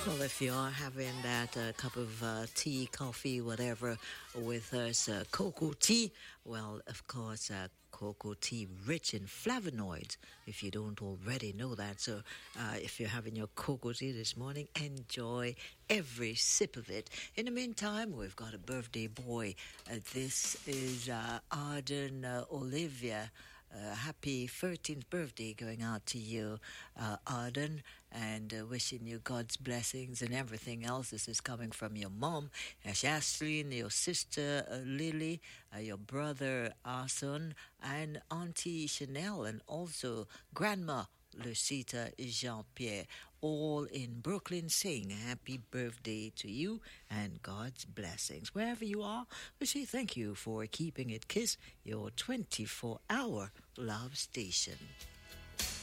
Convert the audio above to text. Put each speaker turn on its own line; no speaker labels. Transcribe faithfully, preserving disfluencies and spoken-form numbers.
Well, if you are having that uh, cup of uh, tea, coffee, whatever, with us, uh, cocoa tea, well, of course, uh, cocoa tea rich in flavonoids, if you don't already know that. So uh, if you're having your cocoa tea this morning, enjoy every sip of it. In the meantime, we've got a birthday boy. Uh, this is uh, Arden uh, Olivia. Uh, happy thirteenth birthday going out to you, uh, Arden, and uh, wishing you God's blessings and everything else. This is coming from your mom, uh, Ashley, your sister, uh, Lily, uh, your brother, Arson, and Auntie Chanel, and also Grandma Lucita Jean-Pierre, all in Brooklyn, saying happy birthday to you and God's blessings. Wherever you are, we say thank you for keeping it KISS, your twenty-four hour love station.